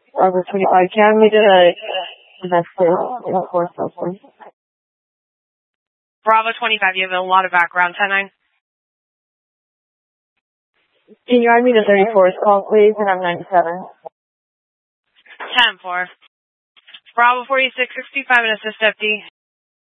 Bravo 25, can we do a investigate for please? Bravo 25, you have a lot of background. 10-9. Can you add me to 34's call, please? And I'm 97. 10-4. Bravo 46, 65 and assist FD.